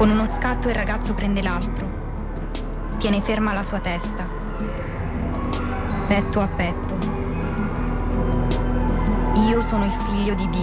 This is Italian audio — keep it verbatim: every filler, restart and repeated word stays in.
Con uno scatto il ragazzo prende l'altro. Tiene ferma la sua testa. Petto a petto. Io sono il figlio di Dio.